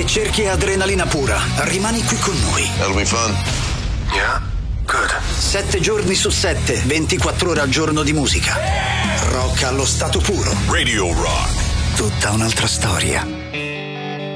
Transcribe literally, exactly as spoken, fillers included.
Se cerchi adrenalina pura, rimani qui con noi. That'll be fun. Yeah? Good. Sette giorni su sette, ventiquattro ore al giorno di musica. Rock allo stato puro. Radio Rock. Tutta un'altra storia.